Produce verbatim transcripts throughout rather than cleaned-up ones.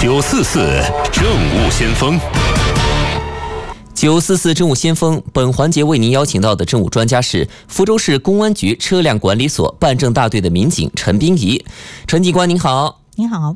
九四四政务先锋。 九四四政务先锋，本环节为您邀请到的政务专家是福州市公安局车辆管理所办证大队的民警陈冰怡。陈警官您好。 您好。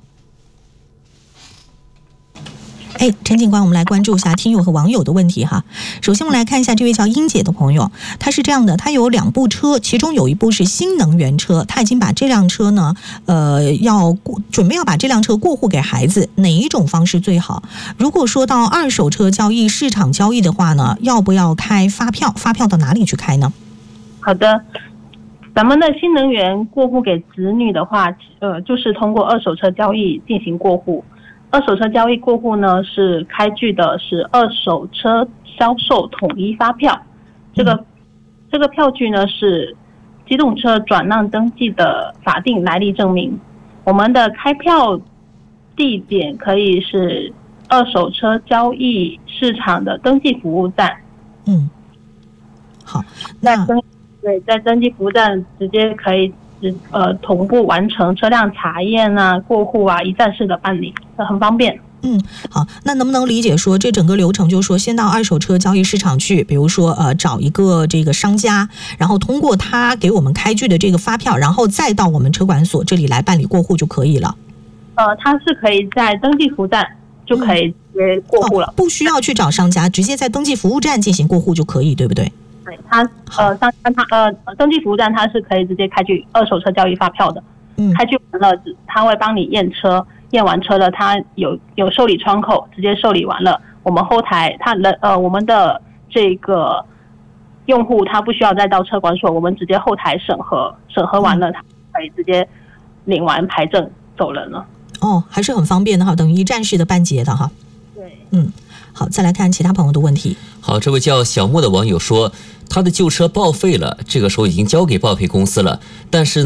哎，陈警官，我们来关注一下听友和网友的问题哈。首先，我们来看一下这位叫英姐的朋友，他是这样的，他有两部车，其中有一部是新能源车，他已经把这辆车呢，呃，要准备要把这辆车过户给孩子，哪一种方式最好？如果说到二手车交易、市场交易的话呢，要不要开发票？发票到哪里去开呢？ 好的。咱们的新能源过户给子女的话，呃，就是通过二手车交易进行过户。二手车交易过户呢，是开具的是二手车销售统一发票，这个这个票据呢是机动车转让登记的法定来历证明。我们的开票地点可以是二手车交易市场的登记服务站。 嗯，好，那对，在登记服务站直接可以呃同步完成车辆查验啊、过户啊，一站式的办理，很方便。 嗯，好，那能不能理解说这整个流程，就是说先到二手车交易市场去，比如说呃找一个这个商家，然后通过他给我们开具的这个发票，然后再到我们车管所这里来办理过户就可以了。 呃，他是可以在登记服务站就可以直接过户了， 嗯哦，不需要去找商家，直接在登记服务站进行过户就可以，对不对？ 对，他呃商家他呃登记服务站他是可以直接开具二手车交易发票的。嗯，开具完了，他会帮你验车。验完车了，他有有受理窗口，直接受理完了，我们后台他的呃我们的这个用户他不需要再到车管所，我们直接后台审核，审核完了，他可以直接领完牌证走人了。 哦，还是很方便的哈，等于一站式的办结的哈。 对， 嗯，好，再来看其他朋友的问题。 好，这位叫小莫的网友说，他的旧车报废了，这个时候已经交给报废公司了，但是